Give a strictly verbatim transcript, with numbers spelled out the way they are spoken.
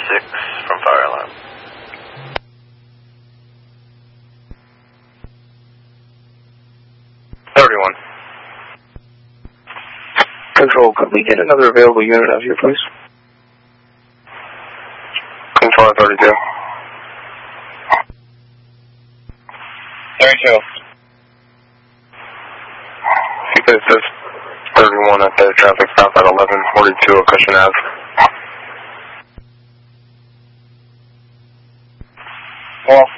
six from fire alarm. thirty-one. Control, could we get another available unit out here, please? Control thirty-two. thirty-two. This is thirty-one at the traffic stop at eleven forty-two Cushion Ave. Well.